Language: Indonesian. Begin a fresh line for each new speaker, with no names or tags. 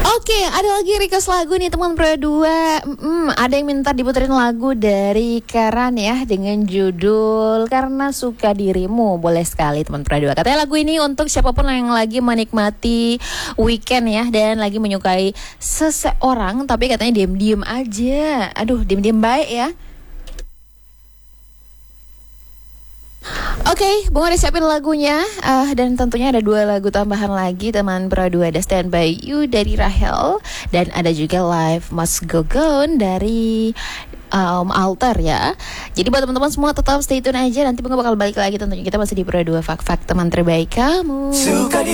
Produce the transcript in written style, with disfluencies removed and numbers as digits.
Oke, ada lagi request lagu nih teman Pro 2. Ada yang minta diputerin lagu dari Karan ya dengan judul Karena Suka Dirimu. Boleh sekali teman Pro 2. Katanya lagu ini untuk siapapun yang lagi menikmati weekend ya dan lagi menyukai seseorang tapi katanya diem-diem aja. Aduh, diem-diem baik ya. Oke, Bunga udah siapin lagunya dan tentunya ada 2 lagu tambahan lagi teman Pro 2. Ada Stand By You dari Rahel dan ada juga Life Must Go On dari Alter ya. Jadi buat teman-teman semua tetap stay tune aja. Nanti Bunga bakal balik lagi tentunya. Kita masih di Pro 2 Fak-Fak teman terbaik kamu.